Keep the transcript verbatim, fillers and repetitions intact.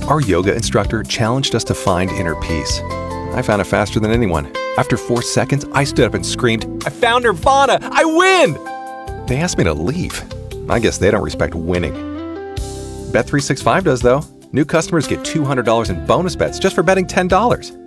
Our yoga instructor challenged us to find inner peace. I found it faster than anyone. After four seconds, I stood up and screamed, "I found Nirvana! I win!" They asked me to leave. I guess they don't respect winning. Bet three sixty-five does, though. New customers get two hundred dollars in bonus bets just for betting ten dollars.